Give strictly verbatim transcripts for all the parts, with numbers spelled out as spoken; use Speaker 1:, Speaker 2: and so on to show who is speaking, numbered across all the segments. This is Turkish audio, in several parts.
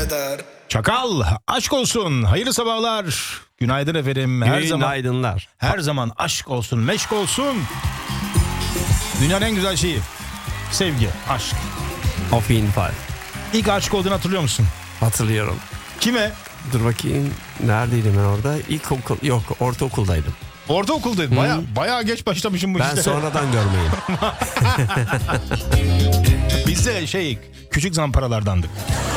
Speaker 1: eder.
Speaker 2: Çakal, aşk olsun. Hayırlı sabahlar. Günaydın efendim. Her zaman
Speaker 3: Günaydınlar.
Speaker 2: her zaman aşk olsun, meşk olsun. Dünyanın en güzel şeyi. Sevgi, aşk.
Speaker 3: Auf jeden Fall.
Speaker 2: İlk aşık olduğunu hatırlıyor musun?
Speaker 3: Hatırlıyorum.
Speaker 2: Kime?
Speaker 3: Dur bakayım. Neredeydim ben orada? İlkokul, yok ortaokuldaydım.
Speaker 2: Ortaokuldaydım. Baya, bayağı geç başlamışım bu
Speaker 3: Ben
Speaker 2: işte.
Speaker 3: sonradan görmeyeyim.
Speaker 2: Biz de şey, küçük zamparalardandık.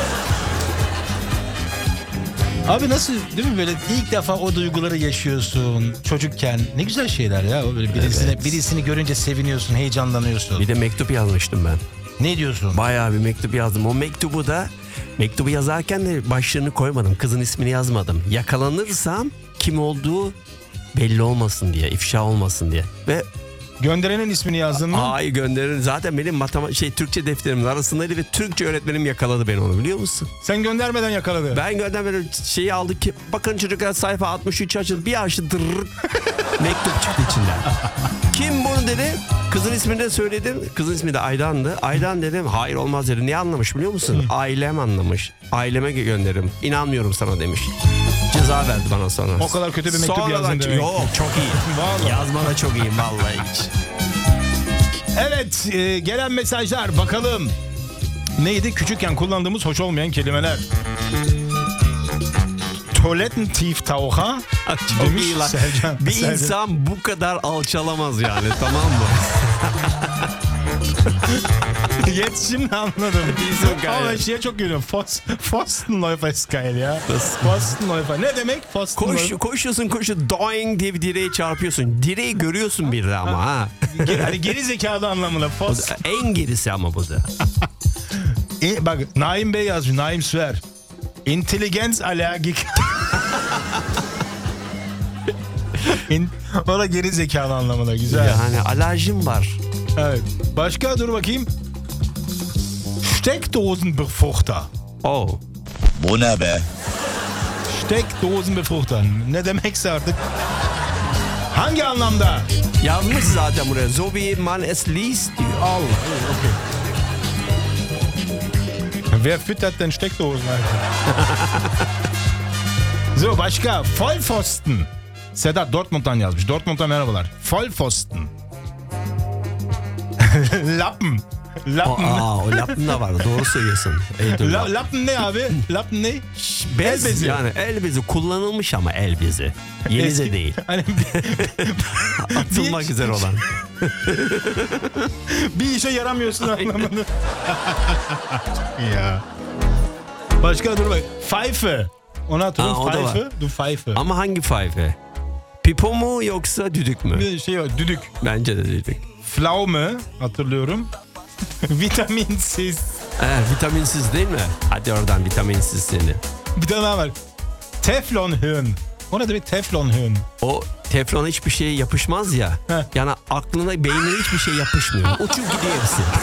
Speaker 2: Abi nasıl, değil mi, böyle ilk defa o duyguları yaşıyorsun çocukken. Ne güzel şeyler ya. O böyle birisini,
Speaker 3: Evet.
Speaker 2: birisini görünce seviniyorsun, heyecanlanıyorsun.
Speaker 3: Bir de mektup yazmıştım ben.
Speaker 2: Ne diyorsun?
Speaker 3: Bayağı bir mektup yazdım. O mektubu da mektubu yazarken de başlığını koymadım. Kızın ismini yazmadım. Yakalanırsam kim olduğu belli olmasın diye, ifşa olmasın diye. Ve
Speaker 2: Gönderenin ismini yazdın mı?
Speaker 3: ay gönderin. Zaten benim matematik şey Türkçe defterimin arasındaydı ve Türkçe öğretmenim yakaladı beni onu, biliyor musun?
Speaker 2: Sen göndermeden yakaladı.
Speaker 3: Ben göndermeden şeyi aldık ki bakın çocuklar sayfa altmış üç açıldı. Bir açtı dırrrr, mektup çıktı içinden. Kim bunu dedi? Kızın ismini de söyledim. Kızın ismi de Aydan'dı. Aydan dedim. Hayır olmaz dedi. Niye anlamış biliyor musun? Ailem anlamış. Aileme gönderirim. İnanmıyorum sana demiş. Ceza verdi bana sonra.
Speaker 2: O kadar kötü bir mektup
Speaker 3: Sonradan-
Speaker 2: yazdın demek.
Speaker 3: Yok çok iyi.
Speaker 2: Vallahi.
Speaker 3: Yazmada çok iyiyim vallahi hiç.
Speaker 2: Evet, e, gelen mesajlar bakalım. Neydi? Küçükken kullandığımız hoş olmayan kelimeler. Toilettentieftaucher
Speaker 3: Çok
Speaker 2: demiş
Speaker 3: iyi lan.
Speaker 2: Selcan.
Speaker 3: Bir
Speaker 2: Selcan.
Speaker 3: insan bu kadar alçalamaz yani, tamam mı?
Speaker 2: Yet şimdi anladım.
Speaker 3: Wieso geil?
Speaker 2: Ama şeye çok gülüyorum. Fos, Pfostenläufer ist geil ya.
Speaker 3: Nasıl?
Speaker 2: Pfostenläufer. Ne demek?
Speaker 3: Koş,
Speaker 2: Pfostenläufer.
Speaker 3: koşuyorsun koşuyorsun doing diye bir direğe çarpıyorsun. Direği görüyorsun bir de ama ha.
Speaker 2: Ge- Hani geri zekalı anlamında. Fos.
Speaker 3: En gerisi ama bu da.
Speaker 2: E, bak Naim Bey yazmış. Naim Süer. İntelligenz alergik. İn, o da geri zekalı anlamında. Güzel.
Speaker 3: Yani alerjim var.
Speaker 2: Evet. Başka dur bakayım. Steckdosenbefruchter.
Speaker 3: Oh.
Speaker 4: Bu ne be?
Speaker 2: Steckdosenbefruchter. Ne demekse artık. Hangi anlamda?
Speaker 3: Yazmış zaten buraya. So wie man es liest diyor.
Speaker 2: Allah. Okay. Wer füttert denn Steckdosen? So başka. Vollpfosten. Sedat Dortmund'dan yazmış. Dortmund'a merhabalar. Vollpfosten. Lappen.
Speaker 3: O,
Speaker 2: Lappen.
Speaker 3: aa, o lappen da var. Doğru söylüyorsun. Ey, dur.
Speaker 2: La, lappen ne abi? Lappen ne?
Speaker 3: Bez,
Speaker 2: El bezi.
Speaker 3: Yani el bezi kullanılmış ama el bezi. Yeni
Speaker 2: Eski-
Speaker 3: de değil.
Speaker 2: Hani
Speaker 3: Atılmak
Speaker 2: bir-
Speaker 3: üzere olan.
Speaker 2: bir işe yaramıyorsun anlamında. Ya. Başka dur bak. Pfeife. Onu hatırlıyor
Speaker 3: Ha, o
Speaker 2: musun?
Speaker 3: da var.
Speaker 2: Pfeife. Du Pfeife.
Speaker 3: Ama hangi five? Pipo mu yoksa düdük mü?
Speaker 2: Bir şey var. Düdük.
Speaker 3: Bence de düdük.
Speaker 2: Pflaume hatırlıyorum. Vitaminsiz.
Speaker 3: Ee, vitaminsiz değil mi? Hadi oradan vitaminsiz seni.
Speaker 2: Bir tane daha var. Teflonhirn. O ne demek teflonhirn?
Speaker 3: O teflona hiçbir şey yapışmaz ya.
Speaker 2: Heh.
Speaker 3: Yani aklına, beynine hiçbir şey yapışmıyor. Uçup gidiyor hepsi.